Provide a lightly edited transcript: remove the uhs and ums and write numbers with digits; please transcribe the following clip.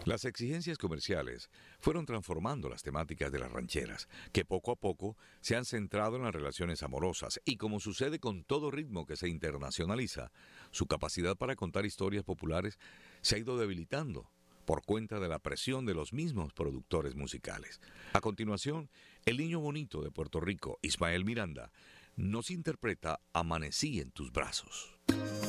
Las exigencias comerciales fueron transformando las temáticas de las rancheras, que poco a poco se han centrado en las relaciones amorosas y, como sucede con todo ritmo que se internacionaliza, su capacidad para contar historias populares se ha ido debilitando por cuenta de la presión de los mismos productores musicales. A continuación, el niño bonito de Puerto Rico, Ismael Miranda, nos interpreta Amanecí en tus brazos.